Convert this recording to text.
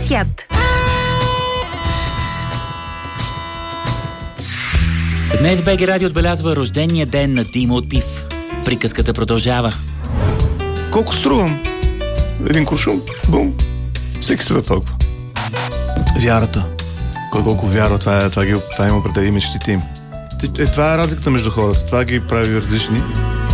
свят. Днес БГ Радио отбелязва рождения ден на Димо от Пив. Приказката продължава. Колко струвам? Един куршум, бум, всеки струва толкова. Вярата. Кой колко вярва, това им определи мечтите им. Това е разликата между хората. Това ги прави различни.